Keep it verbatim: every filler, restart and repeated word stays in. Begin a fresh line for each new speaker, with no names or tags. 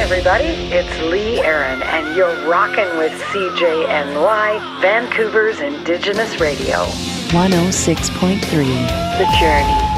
everybody. It's Lee Aaron, and you're rocking with C J N Y, Vancouver's Indigenous Radio.
one oh six point three,
The Journey.